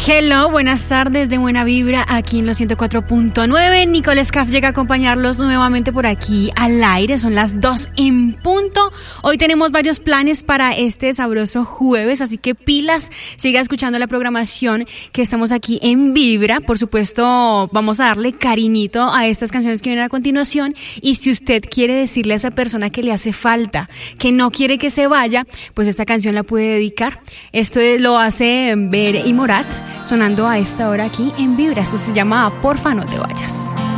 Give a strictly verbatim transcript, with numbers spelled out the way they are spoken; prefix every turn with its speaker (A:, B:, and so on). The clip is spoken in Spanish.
A: Hello, buenas tardes de Buena Vibra aquí en los ciento cuatro punto nueve. Nicole Scaff llega a acompañarlos nuevamente por aquí al aire. Son las dos en punto. Hoy tenemos varios planes para este sabroso jueves, así que pilas, siga escuchando la programación que estamos aquí en Vibra. Por supuesto, vamos a darle cariñito a estas canciones que vienen a continuación. Y si usted quiere decirle a esa persona que le hace falta, que no quiere que se vaya, pues esta canción la puede dedicar. Esto lo hace Ver y Morat, sonando a esta hora aquí en Vibra. Esto se llama Porfa No Te Vayas.